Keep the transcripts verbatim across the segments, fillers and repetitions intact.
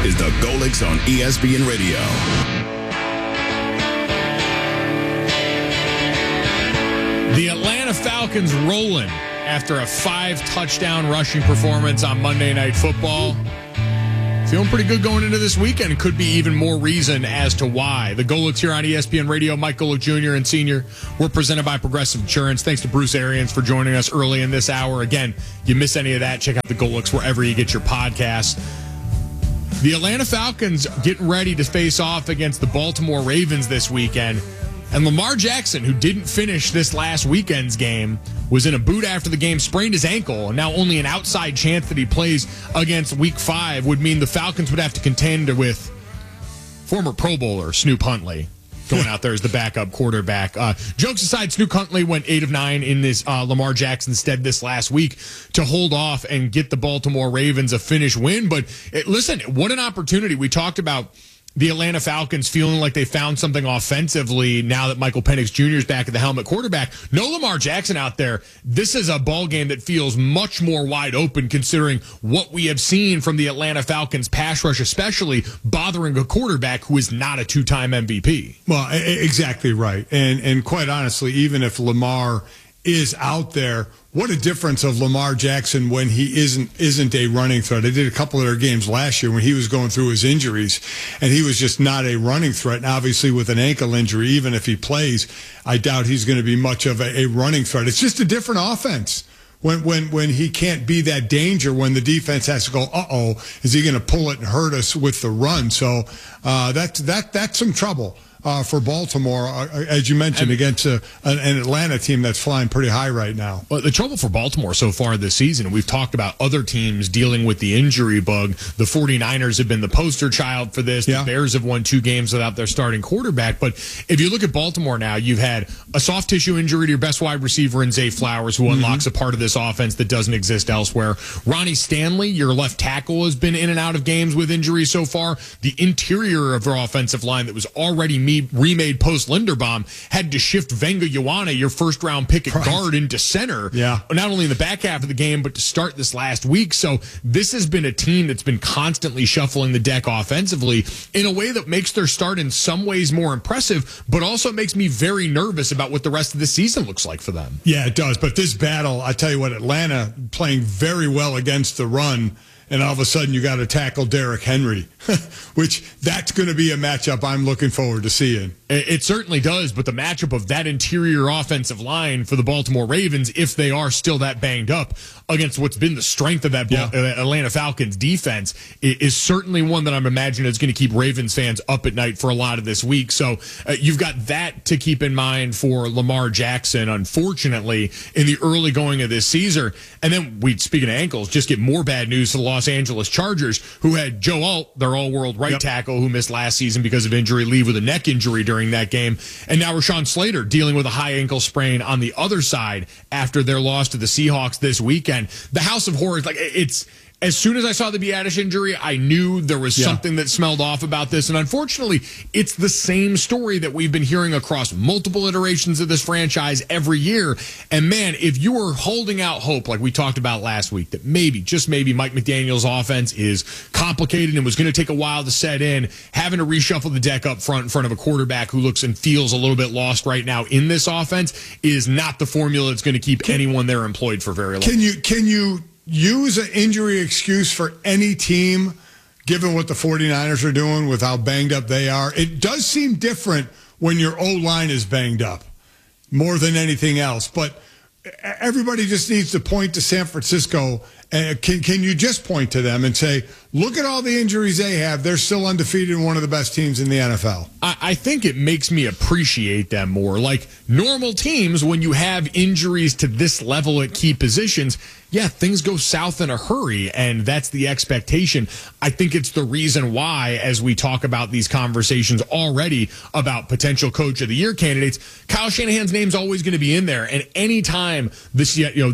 is the Golics on E S P N Radio. The Atlanta Falcons rolling after a five-touchdown rushing performance on Monday Night Football. Feeling pretty good going into this weekend. Could be even more reason as to why. The Golics here on E S P N Radio. Mike Golic Junior and Senior We're presented by Progressive Insurance. Thanks to Bruce Arians for joining us early in this hour. Again, you miss any of that, check out the Golics wherever you get your podcasts. The Atlanta Falcons getting ready to face off against the Baltimore Ravens this weekend. And Lamar Jackson, who didn't finish this last weekend's game, was in a boot after the game, sprained his ankle, and now only an outside chance that he plays against Week five would mean the Falcons would have to contend with former Pro Bowler Snoop Huntley going out there as the backup quarterback. Uh, jokes aside, Snoop Huntley went eight of nine in this uh, Lamar Jackson stead this last week to hold off and get the Baltimore Ravens a finish win. But it, listen, what an opportunity. We talked about the Atlanta Falcons feeling like they found something offensively now that Michael Penix Junior is back at the helm at quarterback. No Lamar Jackson out there. This is a ball game that feels much more wide open considering what we have seen from the Atlanta Falcons pass rush, especially bothering a quarterback who is not a two-time M V P. Well, exactly right. And and quite honestly, even if Lamar is out there, what a difference of Lamar Jackson when he isn't isn't a running threat. I did a couple of their games last year when he was going through his injuries, and he was just not a running threat. And obviously, with an ankle injury, even if he plays, I doubt he's going to be much of a, a running threat. It's just a different offense when when when he can't be that danger when the defense has to go, uh-oh, is he going to pull it and hurt us with the run? So uh, that's that that's some trouble. Uh, for Baltimore, uh, as you mentioned, and, against a, an, an Atlanta team that's flying pretty high right now. Well, the trouble for Baltimore so far this season, and we've talked about other teams dealing with the injury bug. The 49ers have been the poster child for this. Yeah. The Bears have won two games without their starting quarterback. But if you look at Baltimore now, you've had a soft tissue injury to your best wide receiver in Zay Flowers, who mm-hmm. unlocks a part of this offense that doesn't exist elsewhere. Ronnie Stanley, your left tackle, has been in and out of games with injuries so far. The interior of their offensive line that was already me remade post Linderbaum had to shift Venga Ioane, your first round pick at right. guard, into center. Yeah. Not only in the back half of the game, but to start this last week. So this has been a team that's been constantly shuffling the deck offensively in a way that makes their start in some ways more impressive, but also makes me very nervous about what the rest of the season looks like for them. Yeah, it does. But this battle, I tell you what, Atlanta playing very well against the run, and all of a sudden you got to tackle Derrick Henry, which that's going to be a matchup I'm looking forward to seeing. It certainly does, but the matchup of that interior offensive line for the Baltimore Ravens, if they are still that banged up, against what's been the strength of that yeah. Atlanta Falcons defense, is certainly one that I'm imagining is going to keep Ravens fans up at night for a lot of this week. So uh, you've got that to keep in mind for Lamar Jackson, unfortunately, in the early going of this season. And then, we speaking of ankles, just get more bad news for the Los Angeles Chargers, who had Joe Alt, their all-world right yep. tackle, who missed last season because of injury, leave with a neck injury during that game. And now Rashawn Slater dealing with a high ankle sprain on the other side after their loss to the Seahawks this weekend. The House of Horrors, like, it's, as soon as I saw the Biadasz injury, I knew there was yeah. something that smelled off about this. And unfortunately, it's the same story that we've been hearing across multiple iterations of this franchise every year. And man, if you were holding out hope, like we talked about last week, that maybe, just maybe, Mike McDaniel's offense is complicated and was going to take a while to set in, having to reshuffle the deck up front in front of a quarterback who looks and feels a little bit lost right now in this offense is not the formula that's going to keep can, anyone there employed for very long. Can you, can you, use an injury excuse for any team, given what the 49ers are doing with how banged up they are? It does seem different when your O-line is banged up more than anything else. But everybody just needs to point to San Francisco. Uh, can, can you just point to them and say, look at all the injuries they have. They're still undefeated and one of the best teams in the N F L. I, I think it makes me appreciate them more. Like normal teams, when you have injuries to this level at key positions, yeah, things go south in a hurry, and that's the expectation. I think it's the reason why, as we talk about these conversations already about potential Coach of the Year candidates, Kyle Shanahan's name's always going to be in there. And anytime this, you know, the,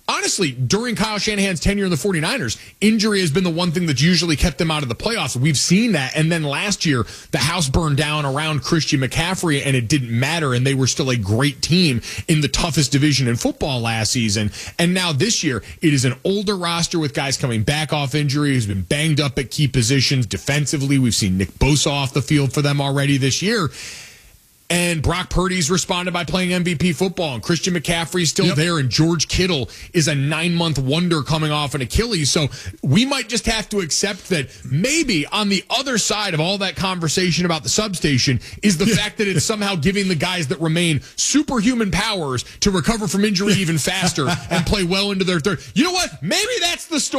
honestly, during Kyle Shanahan's tenure in the 49ers, injury has been the one thing that's usually kept them out of the playoffs. We've seen that. And then last year, the house burned down around Christian McCaffrey, and it didn't matter. And they were still a great team in the toughest division in football last season. And now this year, it is an older roster with guys coming back off injury who's been banged up at key positions. Defensively, we've seen Nick Bosa off the field for them already this year. And Brock Purdy's responded by playing M V P football, and Christian McCaffrey's still yep. there, and George Kittle is a nine-month wonder coming off an Achilles. So we might just have to accept that maybe on the other side of all that conversation about the substation is the fact that it's somehow giving the guys that remain superhuman powers to recover from injury even faster and play well into their third. You know what? Maybe that's the story.